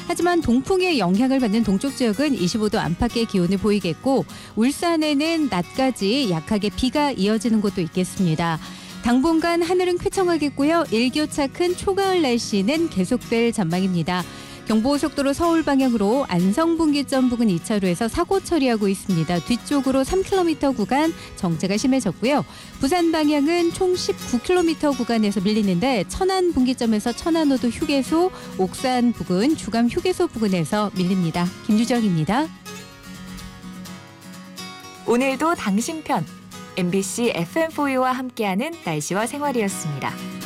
하지만 동풍의 영향을 받는 동쪽 지역은 25도 안팎의 기온을 보이겠고 울산에는 낮까지 약하게 비가 이어지는 곳도 있겠습니다. 당분간 하늘은 쾌청하겠고요. 일교차 큰 초가을 날씨는 계속될 전망입니다. 경부고속도로 서울 방향으로 안성분기점 부근 2차로에서 사고 처리하고 있습니다. 뒤쪽으로 3km 구간 정체가 심해졌고요. 부산 방향은 총 19km 구간에서 밀리는데 천안 분기점에서 천안호도 휴게소, 옥산 부근 주감 휴게소 부근에서 밀립니다. 김유정입니다. 오늘도 당신 편 MBC FM4U와 함께하는 날씨와 생활이었습니다.